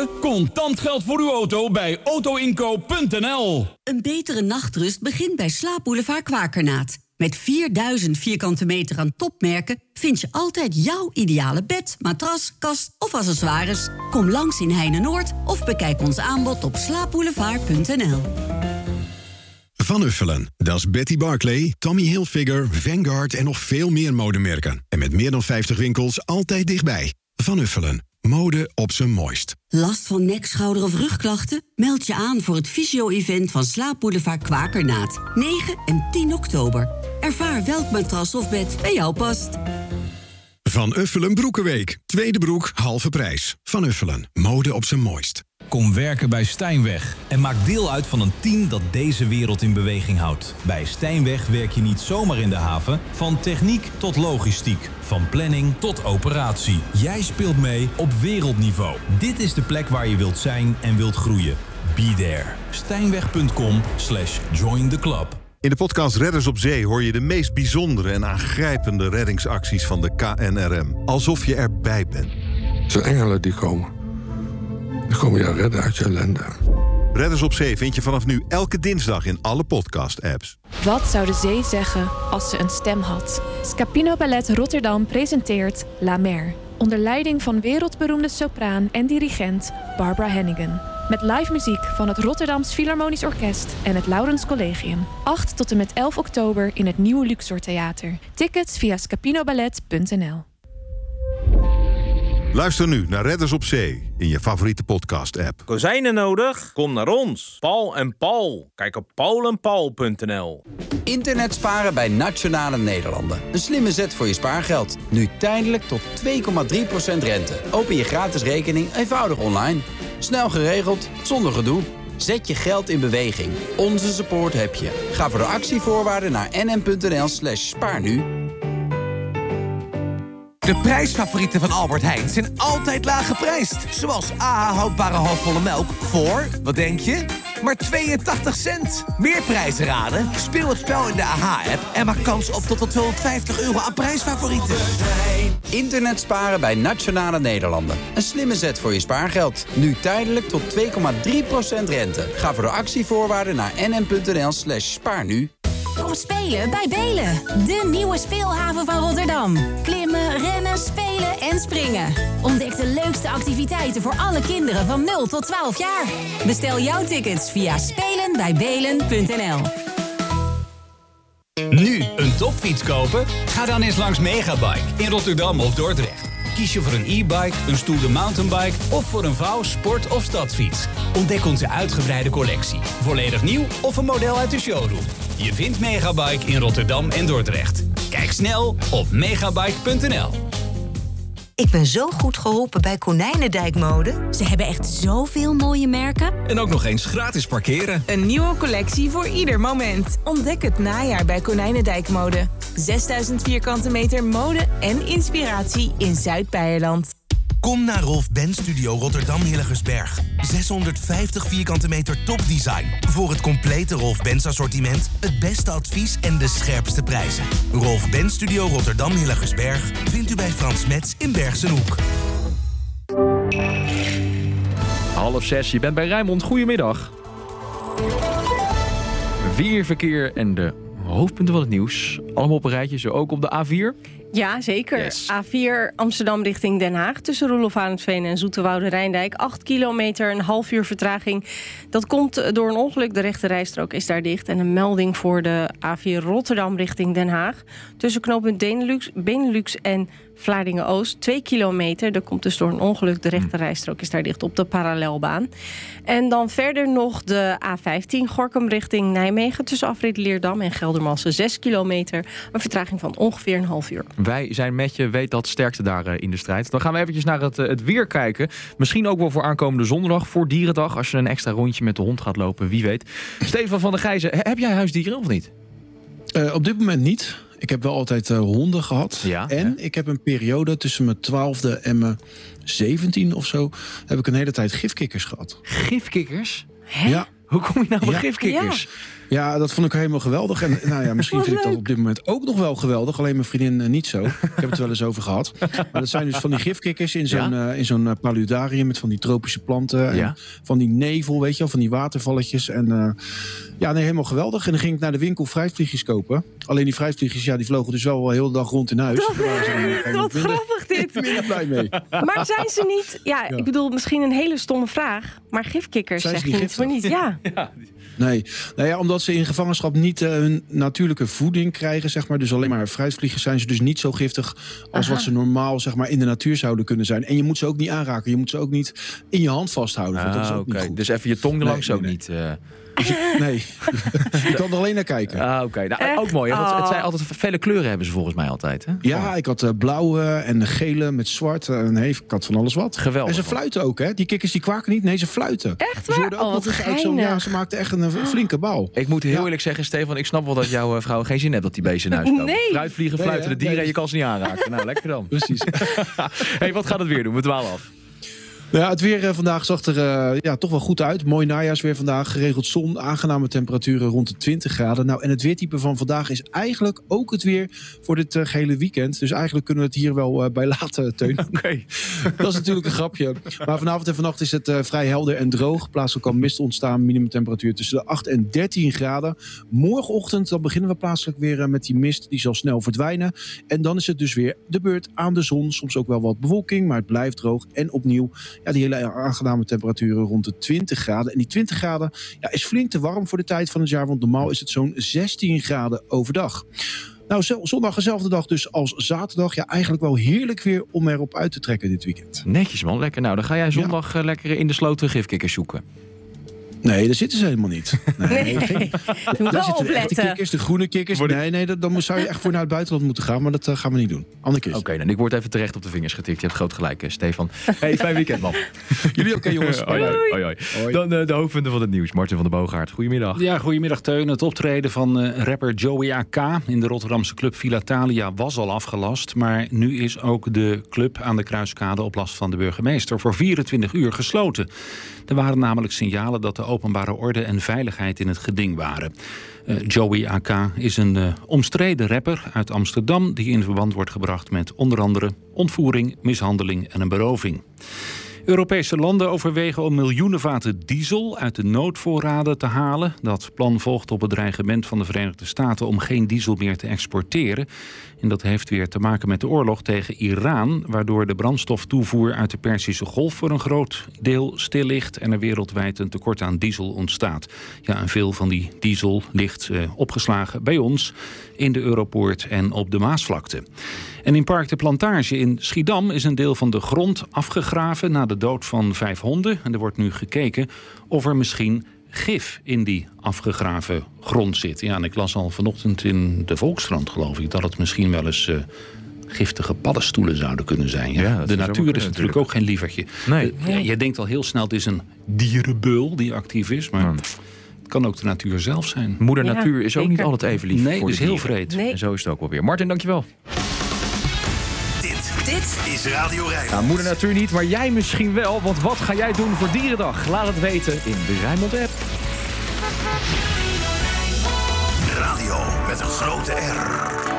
kopen? Contant geld voor uw auto bij autoinkoop.nl. Een betere nachtrust begint bij Slaapboulevard Kwakernaat. Met 4000 vierkante meter aan topmerken vind je altijd jouw ideale bed, matras, kast of accessoires. Kom langs in Heine-Noord of bekijk ons aanbod op slaapboulevard.nl. Van Uffelen, dat is Betty Barclay, Tommy Hilfiger, Vanguard en nog veel meer modemerken. En met meer dan 50 winkels altijd dichtbij. Van Uffelen, mode op zijn mooist. Last van nek, schouder of rugklachten? Meld je aan voor het fysio-event van Slaapboulevard Kwakernaat. 9 en 10 oktober. Ervaar welk matras of bed bij jou past. Van Uffelen Broekenweek. Tweede broek, halve prijs. Van Uffelen, mode op zijn mooist. Kom werken bij Stijnweg en maak deel uit van een team dat deze wereld in beweging houdt. Bij Stijnweg werk je niet zomaar in de haven, van techniek tot logistiek, van planning tot operatie. Jij speelt mee op wereldniveau. Dit is de plek waar je wilt zijn en wilt groeien. Be there. Stijnweg.com/join the club. In de podcast Redders op Zee hoor je de meest bijzondere en aangrijpende reddingsacties van de KNRM. Alsof je erbij bent. Zo'n engelen die komen. Die komen jou redden uit je ellende. Redders op Zee vind je vanaf nu elke dinsdag in alle podcast-apps. Wat zou de zee zeggen als ze een stem had? Scapino Ballet Rotterdam presenteert La Mer. Onder leiding van wereldberoemde sopraan en dirigent Barbara Hannigan. Met live muziek van het Rotterdams Philharmonisch Orkest en het Laurens Collegium. 8 tot en met 11 oktober in het Nieuwe Luxor Theater. Tickets via scapinoballet.nl. Luister nu naar Redders op Zee in je favoriete podcast-app. Kozijnen nodig? Kom naar ons. Paul en Paul. Kijk op paulenpaul.nl. Internet sparen bij Nationale Nederlanden. Een slimme zet voor je spaargeld. Nu tijdelijk tot 2,3% rente. Open je gratis rekening eenvoudig online. Snel geregeld, zonder gedoe. Zet je geld in beweging. Onze support heb je. Ga voor de actievoorwaarden naar nm.nl/spaarnu. De prijsfavorieten van Albert Heijn zijn altijd laag geprijsd. Zoals AH houdbare halfvolle melk voor, wat denk je? Maar 82 cent. Meer prijzen raden? Speel het spel in de AH-app en maak kans op tot €250 aan prijsfavorieten. Internet sparen bij Nationale Nederlanden. Een slimme zet voor je spaargeld. Nu tijdelijk tot 2,3% rente. Ga voor de actievoorwaarden naar nm.nl/spaarnu. Kom spelen bij Belen, de nieuwe speelhaven van Rotterdam. Klimmen, rennen, spelen en springen. Ontdek de leukste activiteiten voor alle kinderen van 0 tot 12 jaar. Bestel jouw tickets via spelenbijbelen.nl. Nu een topfiets kopen? Ga dan eens langs Megabike in Rotterdam of Dordrecht. Kies je voor een e-bike, een stoere mountainbike of voor een vouw, sport- of stadsfiets. Ontdek onze uitgebreide collectie. Volledig nieuw of een model uit de showroom. Je vindt Megabike in Rotterdam en Dordrecht. Kijk snel op megabike.nl. Ik ben zo goed geholpen bij Konijnendijk Mode. Ze hebben echt zoveel mooie merken. En ook nog eens gratis parkeren. Een nieuwe collectie voor ieder moment. Ontdek het najaar bij Konijnendijk Mode. 6000 vierkante meter mode en inspiratie in Zuid-Beierland. Kom naar Rolf Benz Studio Rotterdam Hillegersberg. 650 vierkante meter topdesign. Voor het complete Rolf Benz assortiment, het beste advies en de scherpste prijzen. Rolf Benz Studio Rotterdam Hillegersberg vindt u bij Frans Metz in Bergsenhoek. 5:30, je bent bij Rijnmond. Goedemiddag. Weerverkeer en de hoofdpunten van het nieuws. Allemaal op een rijtje, zo ook op de A4. Ja, zeker. Yes. A4 Amsterdam richting Den Haag. Tussen Roelof Arendsveen en Zoeterwoude-Rijndijk. 8 kilometer, een half uur vertraging. Dat komt door een ongeluk. De rechte rijstrook is daar dicht. En een melding voor de A4 Rotterdam richting Den Haag. Tussen knooppunt Benelux en Vlaardingen-Oost. 2 kilometer. Dat komt dus door een ongeluk. De rechte rijstrook is daar dicht op de parallelbaan. En dan verder nog de A15 Gorinchem richting Nijmegen. Tussen afrit Leerdam en Geldermalsen. 6 kilometer. Een vertraging van ongeveer een half uur. Wij zijn met je, weet dat sterkte daar in de strijd. Dan gaan we eventjes naar het weer kijken. Misschien ook wel voor aankomende zondag, voor Dierendag. Als je een extra rondje met de hond gaat lopen, wie weet. Stefan van der Gijzen, heb jij huisdieren of niet? Op dit moment niet. Ik heb wel altijd honden gehad. Ja, en ik heb een periode tussen mijn 12e en mijn 17 of zo... heb ik een hele tijd gifkikkers gehad. Gifkikkers? Hè? Ja. Hoe kom je nou bij gifkikkers? Ja, dat vond ik helemaal geweldig. En nou ja, misschien vind ik dat op dit moment ook nog wel geweldig. Alleen mijn vriendin niet zo. Ik heb het wel eens over gehad. Maar dat zijn dus van die gifkikkers in zo'n paludarium met van die tropische planten. En van die nevel, weet je wel, van die watervalletjes. En helemaal geweldig. En dan ging ik naar de winkel fruitvliegjes kopen. Alleen die fruitvliegjes, die vlogen dus wel de hele dag rond in huis. Wat grappig dit. Minder blij mee. Maar zijn ze niet... Ja, ik bedoel, misschien een hele stomme vraag. Maar gifkikkers zeg je niet voor niet. Ja. Nee, nou ja, omdat ze in gevangenschap niet hun natuurlijke voeding krijgen, zeg maar. Dus alleen maar fruitvliegers zijn ze dus niet zo giftig als wat ze normaal, zeg maar, in de natuur zouden kunnen zijn. En je moet ze ook niet aanraken. Je moet ze ook niet in je hand vasthouden. Dat is ook niet goed. Dus even je tong erlangs ook niet. Nee, je kan er alleen naar kijken. Oké. Nou, ook mooi. Want het zijn altijd vele kleuren hebben ze volgens mij altijd. Hè? Ja, ik had blauwe en gele met zwart. Nee, ik had van alles wat. Geweldig. En ze fluiten ook, hè? Die kikkers die kwaken niet. Nee, ze fluiten. Echt waar? Ze worden ook nog eens uit zo'n... Ja, ze maakten echt een flinke bal. Ik moet heel eerlijk zeggen, Stefan, ik snap wel dat jouw vrouw geen zin heeft dat die beesten in huis komen. Nee. Fruitvliegen, fluitende dieren en je kan ze niet aanraken. Nou, lekker dan. Precies. Hey, wat gaat het weer doen? We dwalen af. Ja, het weer vandaag zag er toch wel goed uit. Mooi najaarsweer vandaag. Geregeld zon, aangename temperaturen rond de 20 graden. Nou, en het weertype van vandaag is eigenlijk ook het weer voor dit gehele weekend. Dus eigenlijk kunnen we het hier wel bij laten, Teun. Oké. Dat is natuurlijk een grapje. Maar vanavond en vannacht is het vrij helder en droog. Plaatselijk kan mist ontstaan. Minimumtemperatuur tussen de 8 en 13 graden. Morgenochtend dan beginnen we plaatselijk weer met die mist. Die zal snel verdwijnen. En dan is het dus weer de beurt aan de zon. Soms ook wel wat bewolking, maar het blijft droog. En opnieuw... Ja, die hele aangename temperaturen rond de 20 graden. En die 20 graden is flink te warm voor de tijd van het jaar. Want normaal is het zo'n 16 graden overdag. Nou, zondag dezelfde dag dus als zaterdag. Ja, eigenlijk wel heerlijk weer om erop uit te trekken dit weekend. Netjes man, lekker. Nou, dan ga jij zondag lekker in de sloot gifkikkers zoeken. Nee, daar zitten ze helemaal niet. Nee. Daar zitten de echte opletten. kikkers, de groene kikkers. Nee, dan zou je echt voor naar het buitenland moeten gaan. Maar dat gaan we niet doen. Andere keer. Oké, dan ik word even terecht op de vingers getikt. Je hebt groot gelijk, Stefan. Hey, fijn weekend, man. Jullie ook, jongens. Hoi. Dan de hoofdpunten van het nieuws. Martin van der Boogaard, goedemiddag. Ja, goedemiddag Teun. Het optreden van rapper Joey AK in de Rotterdamse club Villa Thalia was al afgelast. Maar nu is ook de club aan de Kruiskade op last van de burgemeester voor 24 uur gesloten. Er waren namelijk signalen dat de openbare orde en veiligheid in het geding waren. Joey AK is een omstreden rapper uit Amsterdam die in verband wordt gebracht met onder andere ontvoering, mishandeling en een beroving. Europese landen overwegen om miljoenen vaten diesel uit de noodvoorraden te halen. Dat plan volgt op het dreigement van de Verenigde Staten om geen diesel meer te exporteren. En dat heeft weer te maken met de oorlog tegen Iran, waardoor de brandstoftoevoer uit de Perzische Golf voor een groot deel stil ligt en er wereldwijd een tekort aan diesel ontstaat. Ja, en veel van die diesel ligt opgeslagen bij ons in de Europoort en op de Maasvlakte. En in Park de Plantage in Schiedam is een deel van de grond afgegraven na de dood van 5 honden. En er wordt nu gekeken of er misschien gif in die afgegraven grond zit. Ja, en ik las al vanochtend in de Volkskrant, geloof ik, dat het misschien wel eens giftige paddenstoelen zouden kunnen zijn. Ja, de natuur is natuurlijk ook geen lievertje. Nee. Je denkt al heel snel, het is een dierenbeul die actief is, maar het kan ook de natuur zelf zijn. Moeder natuur is ook niet altijd even lief. Nee, voor het is de heel dieren. vreed. Nee. En zo is het ook wel weer. Martin, dankjewel. Dit is Radio Rijnmond. Nou, moeder natuur niet, maar jij misschien wel. Want wat ga jij doen voor Dierendag? Laat het weten in de Rijnmond app. Radio met een grote R.